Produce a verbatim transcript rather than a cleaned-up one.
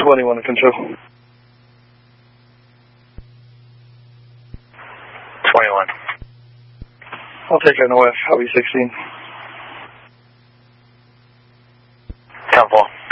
twenty-one control. twenty-one. I'll take an O F, I'll be sixteen. ten four.